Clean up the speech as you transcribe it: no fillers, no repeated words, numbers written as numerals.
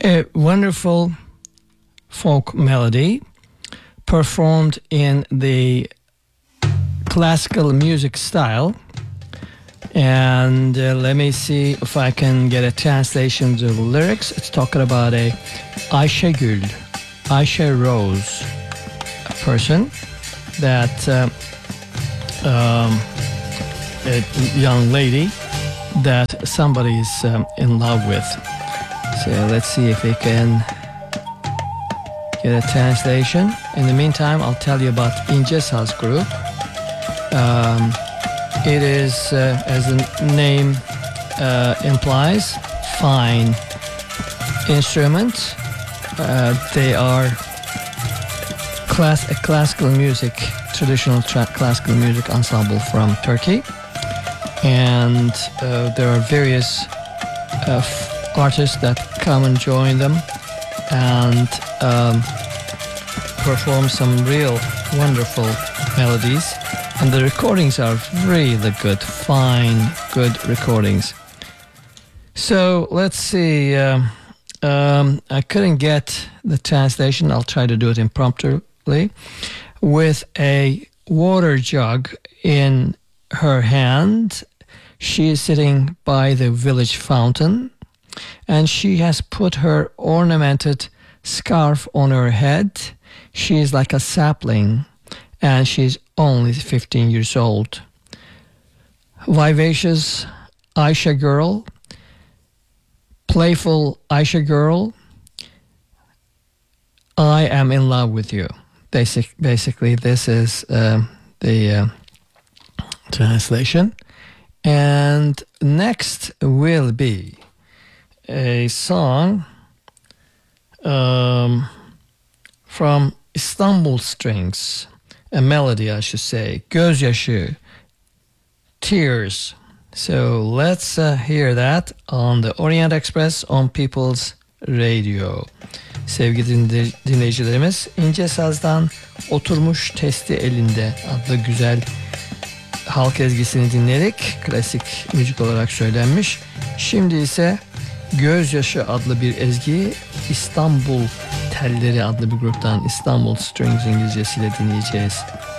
A wonderful folk melody performed in the classical music style. And let me see if I can get a translation to the lyrics. It's talking about a Ayşegül, Ayşe Rose, a person that a young lady that somebody is in love with. So let's see if we can get a translation. In the meantime, I'll tell you about İnce Saz Group. It is, as the name implies, fine instrument. They are a classical music, traditional classical music ensemble from Turkey. And there are various artists that come and join them and perform some real wonderful melodies. And the recordings are really good, fine, good recordings. So let's see. I couldn't get the translation. I'll try to do it impromptuly. With a water jug in her hand, she is sitting by the village fountain, and she has put her ornamented scarf on her head. She is like a sapling, and she's only 15 years old. Vivacious Ayşe girl, playful Ayşe girl, I am in love with you. Basically, this is the translation. And next will be a song from Istanbul Strings, a melody, I should say, Gözyaşı, Tears. So let's hear that on the Orient Express on People's Radio. Sevgili dinleyicilerimiz, İnce Saz'dan Oturmuş Testi Elinde adlı güzel halk ezgisini dinledik. Klasik müzik olarak söylenmiş. Şimdi ise Gözyaşı adlı bir ezgi İstanbul Telleri adlı bir gruptan, İstanbul Strings İngilizcesiyle dinleyeceğiz.